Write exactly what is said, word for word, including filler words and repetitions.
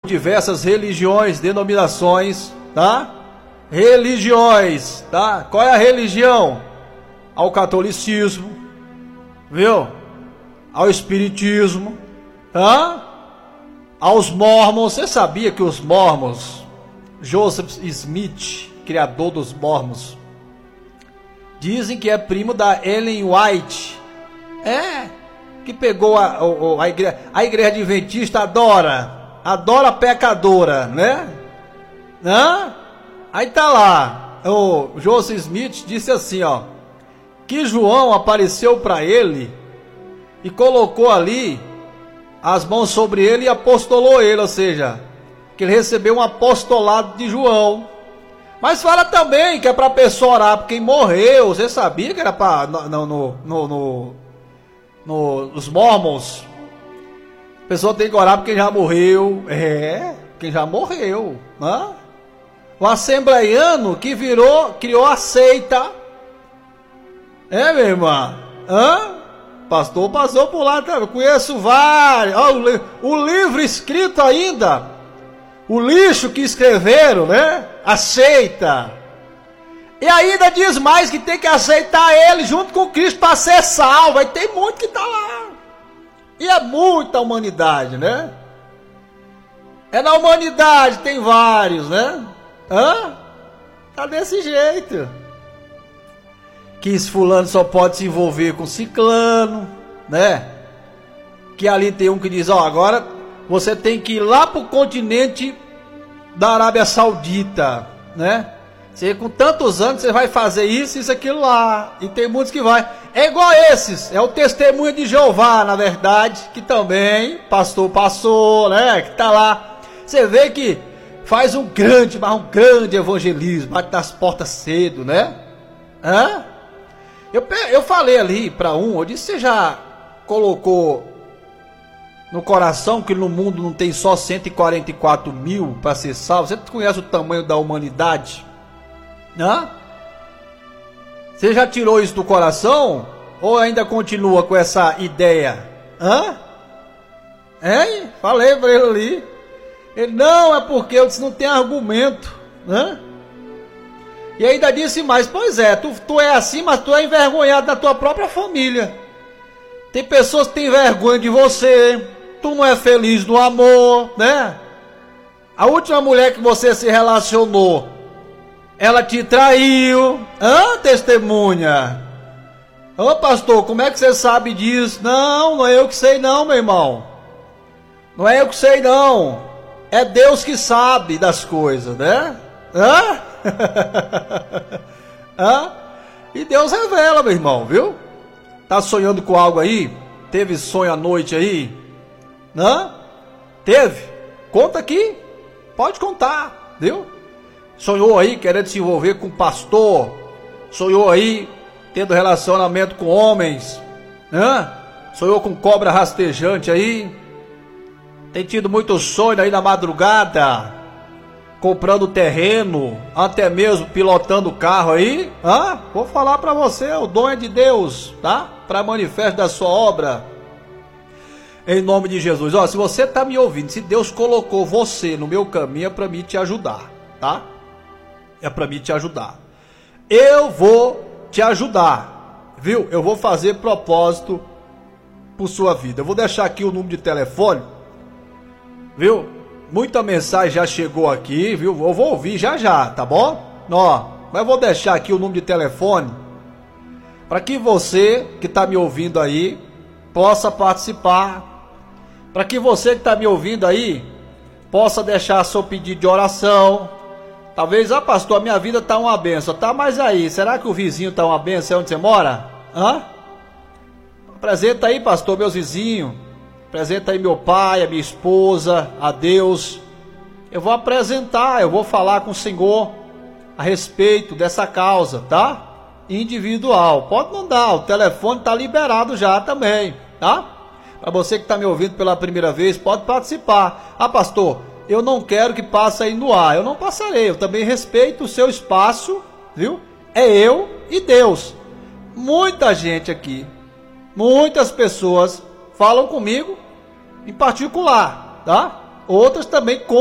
diversas religiões, denominações, tá? Religiões, tá? Qual é a religião? Ao catolicismo, viu? Ao espiritismo, tá? Aos mormons. Você sabia que os mormons, Joseph Smith, criador dos mormons, dizem que é primo da Ellen White, é, que pegou a, a, a, igreja, a igreja adventista adora, adora pecadora, né? Hã? Aí tá lá, o Joseph Smith disse assim, ó, que João apareceu para ele e colocou ali as mãos sobre ele e apostolou ele, ou seja, que ele recebeu um apostolado de João. Mas fala também que é para a pessoa orar por quem morreu. Você sabia que era para no, no, no, no, no, nos mormons? A pessoa tem que orar por quem já morreu. É, quem já morreu, né? O assembleiano que virou, criou a seita. É, minha irmã? Hã? Pastor passou por lá, eu conheço vários. Ó, o, li, o livro escrito ainda, o lixo que escreveram, né? Aceita. E ainda diz mais que tem que aceitar ele junto com Cristo para ser salvo. Aí tem muito que está lá. E é muita humanidade, né? É na humanidade, tem vários, né? Hã? Tá desse jeito. Que esse fulano só pode se envolver com ciclano, né? Que ali tem um que diz, ó, agora você tem que ir lá pro continente da Arábia Saudita, né? Você com tantos anos você vai fazer isso, isso, aquilo lá. E tem muitos que vai. É igual esses, é o testemunho de Jeová, na verdade, que também pastor passou, né? Que tá lá. Você vê que faz um grande, mas um grande evangelismo, bate nas portas cedo, né? Hã? Eu, eu falei ali para um, eu disse, você já colocou no coração que no mundo não tem só cento e quarenta e quatro mil para ser salvo? Você conhece o tamanho da humanidade? Hã? Você já tirou isso do coração? Ou ainda continua com essa ideia? Hã? Hein? Falei para ele ali. Ele, não, é porque eu disse, não tem argumento. Hã? E ainda disse mais, pois é, tu, tu é assim, mas tu é envergonhado na tua própria família. Tem pessoas que têm vergonha de você, tu não é feliz no amor, né? A última mulher que você se relacionou, ela te traiu, hã, testemunha? Ô pastor, como é que você sabe disso? Não, não é eu que sei não, meu irmão. Não é eu que sei não. É Deus que sabe das coisas, né? Hã? Hã? E Deus revela, meu irmão, viu? Tá sonhando com algo aí? Teve sonho à noite aí? Hã? Teve? Conta aqui. Pode contar, viu? Sonhou aí querendo se envolver com pastor? Sonhou aí tendo relacionamento com homens? Hã? Sonhou com cobra rastejante aí? Tem tido muito sonho aí na madrugada? Comprando terreno, até mesmo pilotando carro aí? Hã? Vou falar para você, o dom é de Deus, tá? Para manifesto da sua obra. Em nome de Jesus. Ó, se você tá me ouvindo, se Deus colocou você no meu caminho, é para mim te ajudar, tá? É para mim te ajudar. Eu vou te ajudar, viu? Eu vou fazer propósito por sua vida. Eu vou deixar aqui o número de telefone, viu? Muita mensagem já chegou aqui, viu? Eu vou ouvir já já, tá bom? Ó, mas eu vou deixar aqui o número de telefone para que você que está me ouvindo aí possa participar. Para que você que está me ouvindo aí possa deixar seu pedido de oração. Talvez, ah pastor, a minha vida está uma benção. Tá, mas aí, será que o vizinho está uma benção onde você mora? Hã? Apresenta aí, pastor, meus vizinhos. Apresenta aí meu pai, a minha esposa, a Deus. Eu vou apresentar, eu vou falar com o Senhor a respeito dessa causa, tá? Individual. Pode mandar, o telefone está liberado já também, tá? Para você que está me ouvindo pela primeira vez, pode participar. Ah, pastor, eu não quero que passe aí no ar. Eu não passarei, eu também respeito o seu espaço, viu? É eu e Deus. Muita gente aqui, muitas pessoas falam comigo em particular, tá? Outras também com